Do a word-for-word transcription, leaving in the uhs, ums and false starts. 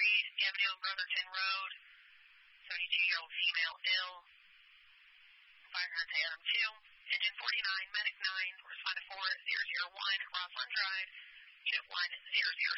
Street Avenue, Brotherton Road, seventy-two-year-old female ill. Fire hazard item two. Engine forty-nine, Medic nine, respond to four zero zero one, Roslyn Drive, Unit one zero zero